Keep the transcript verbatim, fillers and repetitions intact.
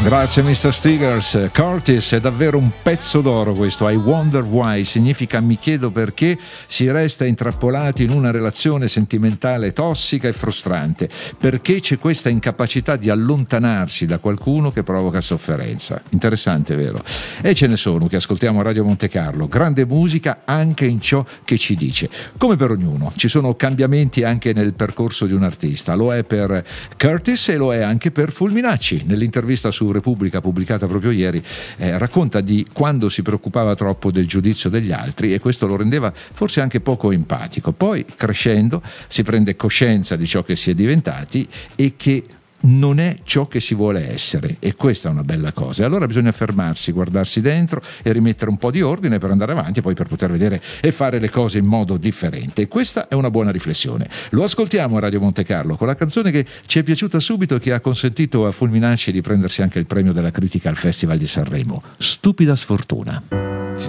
Grazie mister Stiggers. Curtis è davvero un pezzo d'oro questo. I wonder why significa mi chiedo perché si resta intrappolati in una relazione sentimentale tossica e frustrante, perché c'è questa incapacità di allontanarsi da qualcuno che provoca sofferenza. Interessante, vero? E ce ne sono che ascoltiamo a Radio Monte Carlo. Grande musica anche in ciò che ci dice. Come per ognuno, ci sono cambiamenti anche nel percorso di un artista. Lo è per Curtis e lo è anche per Fulminacci. Nell'intervista su Repubblica pubblicata proprio ieri eh, racconta di quando si preoccupava troppo del giudizio degli altri e questo lo rendeva forse anche poco empatico. Poi crescendo si prende coscienza di ciò che si è diventati e che non è ciò che si vuole essere, e questa è una bella cosa. E allora bisogna fermarsi, guardarsi dentro e rimettere un po' di ordine per andare avanti e poi per poter vedere e fare le cose in modo differente. E questa è una buona riflessione. Lo ascoltiamo a Radio Monte Carlo con la canzone che ci è piaciuta subito e che ha consentito a Fulminacci di prendersi anche il premio della critica al Festival di Sanremo, Stupida sfortuna.